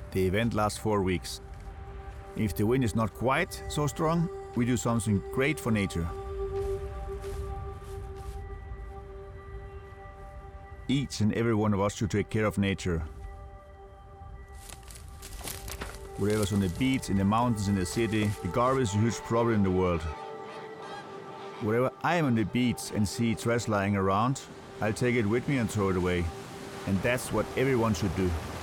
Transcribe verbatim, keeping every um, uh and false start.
The event lasts four weeks. If the wind is not quite so strong, we do something great for nature. Each and every one of us should take care of nature. Whatever's on the beach, in the mountains, in the city, the garbage is a huge problem in the world. Wherever I am on the beach and see trash lying around, I'll take it with me and throw it away. And that's what everyone should do.